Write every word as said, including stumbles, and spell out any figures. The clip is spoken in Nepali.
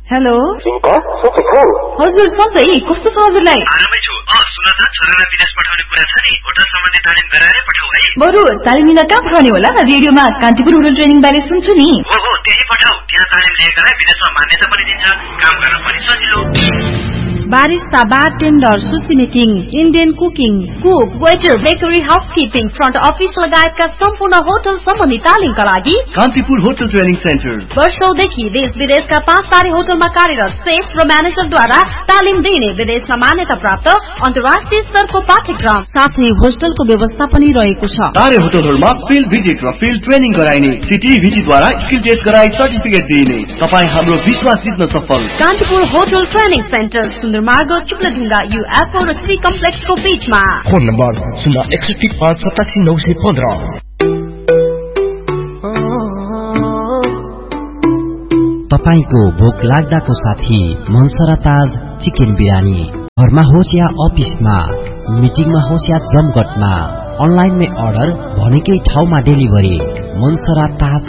हेलो रिङ्का सबै खौ हजुर सबै कस्तो छ हजुरलाई आरामै छु अ सुन त छोरालाई विदेश पठाउने कुरा छ नि होटल सम्बन्धी तालिम गराएरै पठाऊ है बरु तालिम लिन कहाँ पठाउने होला रेडियोमा कान्तिपुर होटल ट्रेनिङ बारे सुन्छु नि हो हो त्यही पठाऊ त्यहाँ तालिम लिएकालाई विदेशमा मान्यता पनि दिन्छ काम गर्न पनि सजिलो barista bartender sushi making Indian cooking cook waiter bakery housekeeping front office लगायतका सम्पूर्ण होटल सम्बन्धी तालिमका लागि कान्तिपुर होटल ट्रेनिङ सेन्टर वर्षौंदेखि देश विदेशका पाँच तारे होटलमा कार्यरत सेफ र म्यानेजरद्वारा तालिम दिने विदेशमा मान्यता प्राप्त अन्तर्राष्ट्रिय स्तरको पाठ्यक्रम साथै होस्टलको व्यवस्था पनि रहेको छ। तारे होटलहरूमा फिल्ड भिजिट र फिल्ड ट्रेनिङ गराइने सिटिभिटीद्वारा स्किल टेस्ट गराई सर्टिफिकेट दिइने तपाईँ हाम्रो विश्वास जित्न सफल। कान्तिपुर होटल ट्रेनिङ सेन्टर मार्ग चुक्लढुङ्गा युएफओ र श्री कम्प्लेक्सको बीचमा। फोन नम्बर शून्य एकसठी पाँच सतासी नौ सय पन्ध्र। तपाईको भोक लाग्दाको साथी मनसरा ताज चिकन बिरयानी। घरमा होस् या अफिसमा, मिटिङमा होस् या जमघटमा, अनलाइनमै अर्डर भनेकै ठाउँमा डेलिभरी। मनसरा ताज